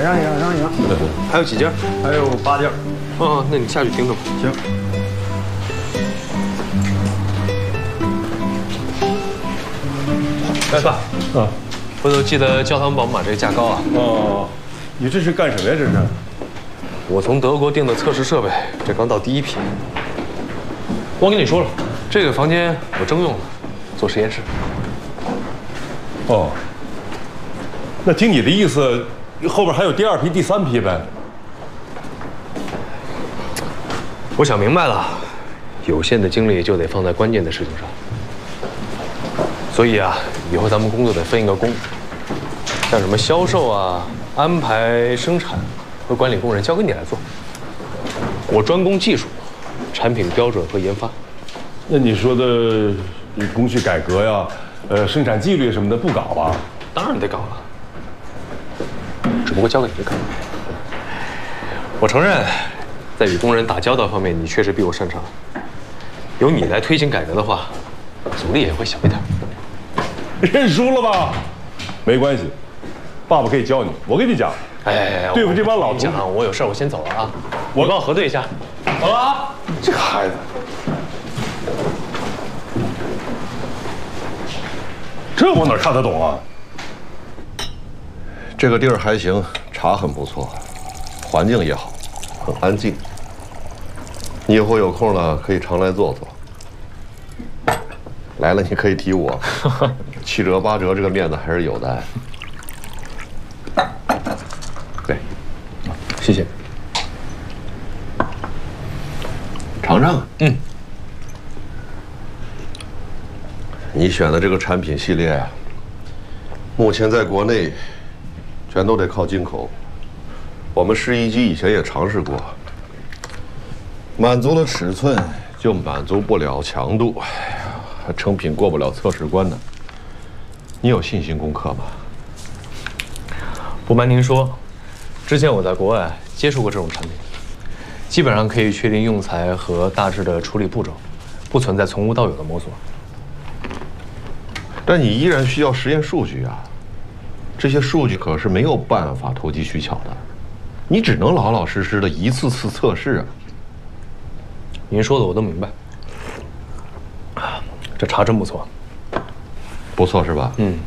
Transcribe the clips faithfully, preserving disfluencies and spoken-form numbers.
让一让，让一让。 对对，还有几件？ 还有八件。 哦，那你下去听听吧。 行。 哎，爸，啊，回头记得叫他们帮我们把这个架高啊。 哦，你这是干什么呀？这是？ 我从德国订的测试设备，这刚到第一批。忘跟你说了，这个房间我征用了，做实验室。 哦，那听你的意思，后边还有第二批、第三批呗？ 我想明白了，有限的精力就得放在关键的事情上。所以啊，以后咱们工作得分一个工，像什么销售啊、安排生产和管理工人交给你来做。我专攻技术、产品标准和研发。 那你说的工序改革呀，呃，生产纪律什么的不搞吧？ 当然得搞了，只不过交给你搞。我承认，在与工人打交道方面，你确实比我擅长。由你来推行改革的话，阻力也会小一点。 认输了吧？没关系，爸爸可以教你。我跟你讲， 哎， 对付这帮老同志， 我有事我先走了啊。我帮我核对一下。走了啊。 这个孩子，这我哪看得懂啊？ 这个地儿还行，茶很不错，环境也好，很安静。你以后有空了可以常来坐坐。来了你可以提我，七折八折这个面子还是有的。对， 谢谢。 尝尝。 嗯。 你选的这个产品系列啊，目前在国内全都得靠进口。我们试衣机以前也尝试过，满足了尺寸就满足不了强度，还成品过不了测试关呢。你有信心攻克吗？ 不瞒您说，之前我在国外接触过这种产品，基本上可以确定用材和大致的处理步骤，不存在从无到有的摸索。 但你依然需要实验数据啊，这些数据可是没有办法投机取巧的，你只能老老实实的一次次测试啊。 您说的我都明白。这茶真不错， 不错是吧？ 嗯。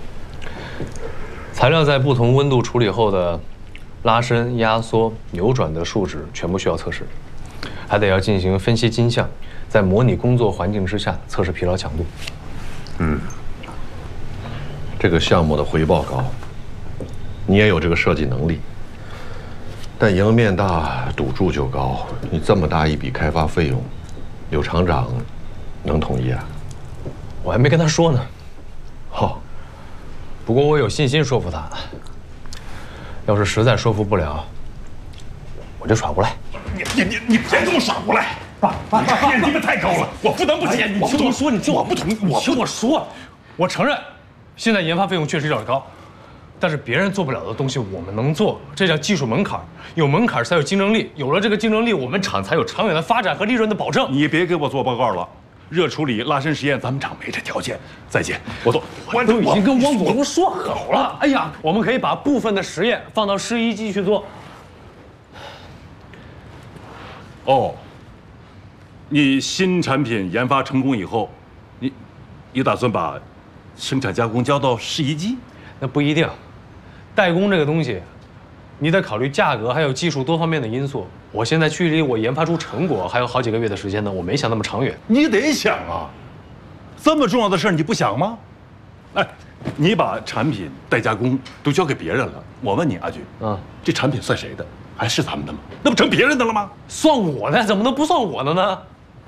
材料在不同温度处理后的拉伸、压缩、扭转的数值全部需要测试，还得要进行分析金像，在模拟工作环境之下测试疲劳强度。 嗯。这个项目的回报高，你也有这个设计能力，但赢面大，赌注就高。你这么大一笔开发费用，柳厂长能同意啊？ 我还没跟他说呢。好，不过我有信心说服他。要是实在说服不了，我就耍无赖。 你你你你别这么耍无赖！爸爸爸，眼睛太高了，我不能不听。 你听我说，你听我不同意， 我听我说，我承认。现在研发费用确实有点高，但是别人做不了的东西我们能做，这叫技术门槛。有门槛才有竞争力，有了这个竞争力，我们厂才有长远的发展和利润的保证。 你别给我做报告了，热处理、拉伸实验，咱们厂没这条件。再见，我走。 我都已经跟汪总说好了。哎呀，我们可以把部分的实验放到试衣机去做。 哦，你新产品研发成功以后，你你打算把生产加工交到试衣机？ 那不一定，代工这个东西，你得考虑价格还有技术多方面的因素。我现在距离我研发出成果还有好几个月的时间呢，我没想那么长远。 你得想啊，这么重要的事儿你不想吗？哎，你把产品代加工都交给别人了，我问你阿军， 嗯， 这产品算谁的？还是咱们的吗？那不成别人的了吗？ 算我的，怎么能不算我的呢？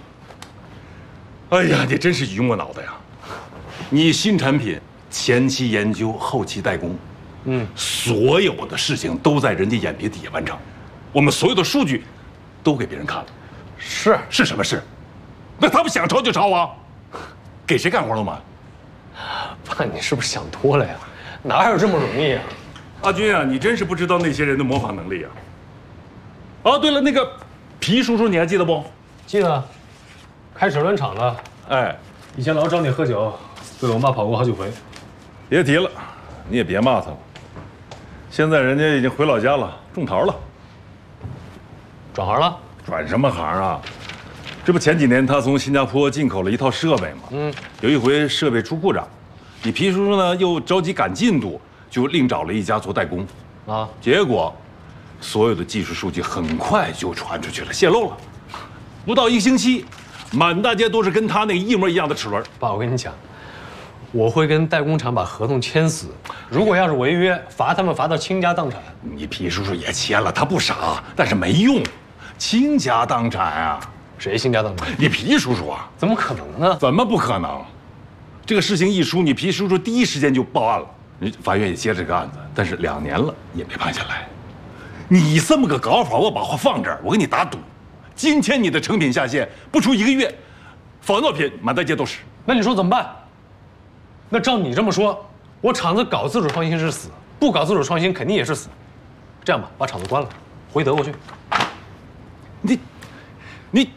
哎呀，你真是榆木脑袋呀！你新产品前期研究，后期代工，嗯，所有的事情都在人家眼皮底下完成，我们所有的数据都给别人看了， 是是什么事？那他们想抄就抄啊，给谁干活了吗？ 爸，你是不是想多了呀？哪有这么容易啊？ 阿军啊，你真是不知道那些人的模仿能力啊！哦，对了，那个皮叔叔你还记得不？ 记得，开齿轮厂的， 哎， 以前老找你喝酒。对我妈跑过好几回， 别提了，你也别骂他了。 现在人家已经回老家了，种桃了。 转行了？ 转什么行啊？这不前几年他从新加坡进口了一套设备吗？嗯，有一回设备出故障，你皮叔叔呢又着急赶进度，就另找了一家做代工。啊，结果所有的技术数据很快就传出去了，泄露了。不到一个星期，满大街都是跟他那个一模一样的齿轮。 爸，我跟你讲，我会跟代工厂把合同签死，如果要是违约，罚他们罚到倾家荡产。 你皮叔叔也签了，他不傻，但是没用，倾家荡产啊！ 谁倾家荡产？ 你皮叔叔啊！ 怎么可能呢？ 怎么不可能？这个事情一出，你皮叔叔第一时间就报案了，你法院也接这个案子，但是两年了也没判下来。你这么个搞法，我把话放这儿，我跟你打赌，今天你的成品下线不出一个月，仿造品满大街都是。 那你说怎么办？那照你这么说，我厂子搞自主创新是死，不搞自主创新肯定也是死。这样吧，把厂子关了，回德国去。 你，你，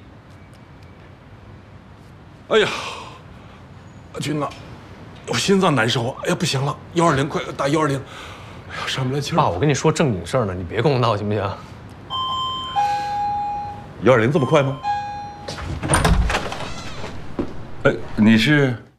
哎呀，阿军呐，我心脏难受啊！哎呀，不行了，幺二零，快打幺二零！哎呀，上不来气儿。 爸，我跟你说正经事儿呢，你别跟我闹行不行？ 幺二零这么快吗？哎，你是？